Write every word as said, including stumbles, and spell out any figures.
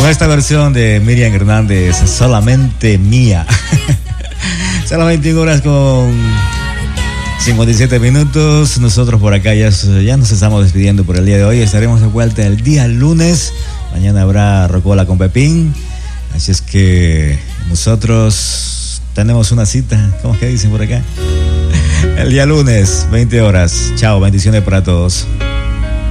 con esta versión de Miriam Hernández, Solamente Mía. Son las veintiuna horas con cincuenta y siete minutos. Nosotros por acá ya, ya nos estamos despidiendo por el día de hoy. Estaremos de vuelta el día lunes. Mañana habrá Rocola con Pepín. Así es que nosotros tenemos una cita. ¿Cómo es que dicen por acá? El día lunes, veinte horas. Chao, bendiciones para todos.